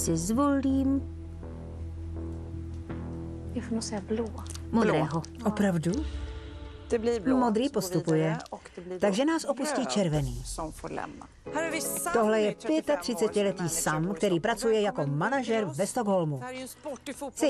Si zvolím modrého. Opravdu? Modrý postupuje, takže nás opustí červený. Tohle je 35letý Sam, který pracuje jako manažer ve Stockholmu.